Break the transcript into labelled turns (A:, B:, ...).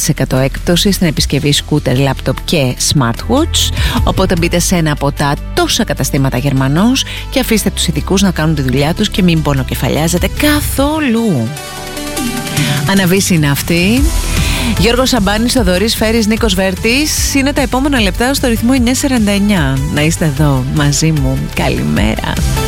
A: 10% έκπτωση στην επισκευή σκούτερ, λάπτοπ και smartwatch. Οπότε μπείτε σε ένα από τα τόσα καταστήματα Γερμανός και αφήστε τους ειδικούς να κάνουν τη δουλειά τους και μην πονοκεφαλιάζετε καθόλου. Αναβείς είναι αυτή. Γιώργος Σαμπάνης, Θοδωρής Φέρης, Νίκος Βέρτης. Είναι τα επόμενα λεπτά στο ρυθμό 949. Να είστε εδώ μαζί μου. Καλημέρα.